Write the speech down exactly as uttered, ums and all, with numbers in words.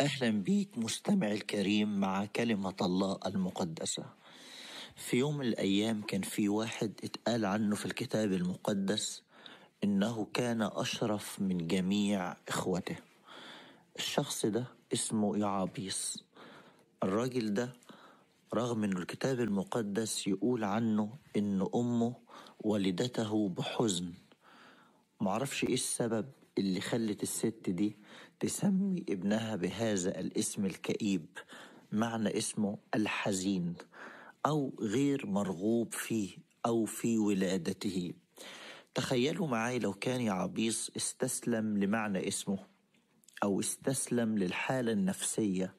أهلا بيك مستمع الكريم مع كلمة الله المقدسة. في يوم من الأيام كان في واحد اتقال عنه في الكتاب المقدس إنه كان أشرف من جميع إخوته. الشخص ده اسمه يعابيس. الراجل ده رغم إنه الكتاب المقدس يقول عنه إن أمه والدته بحزن، معرفش إيه السبب اللي خلت الست دي تسمي ابنها بهذا الاسم الكئيب، معنى اسمه الحزين أو غير مرغوب فيه أو في ولادته. تخيلوا معي لو كان يعابيس استسلم لمعنى اسمه أو استسلم للحالة النفسية